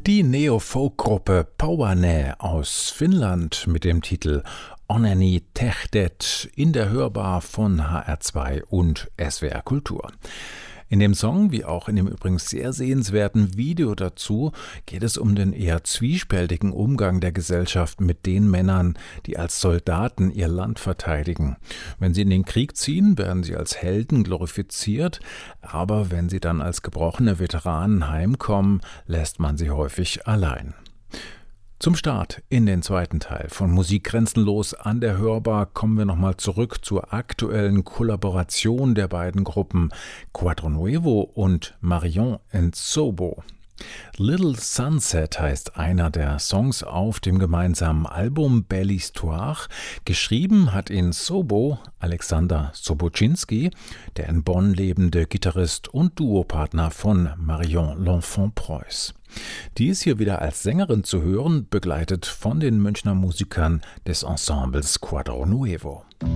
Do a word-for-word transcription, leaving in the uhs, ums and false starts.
Die Neo-Folk-Gruppe Pauhane aus Finnland mit dem Titel Onneni Tehdet in der Hörbar von H R zwei und S W R Kultur. In dem Song, wie auch in dem übrigens sehr sehenswerten Video dazu, geht es um den eher zwiespältigen Umgang der Gesellschaft mit den Männern, die als Soldaten ihr Land verteidigen. Wenn sie in den Krieg ziehen, werden sie als Helden glorifiziert, aber wenn sie dann als gebrochene Veteranen heimkommen, lässt man sie häufig allein. Zum Start in den zweiten Teil von Musik grenzenlos an der Hörbar kommen wir nochmal zurück zur aktuellen Kollaboration der beiden Gruppen Quadro Nuevo und Marion Nsobo. Little Sunset heißt einer der Songs auf dem gemeinsamen Album Belle Histoire. Geschrieben hat ihn Nsobo, Alexander Sobocinski, der in Bonn lebende Gitarrist und Duopartner von Marion L'Enfant Preuß. Die ist hier wieder als Sängerin zu hören, begleitet von den Münchner Musikern des Ensembles Quadro Nuevo.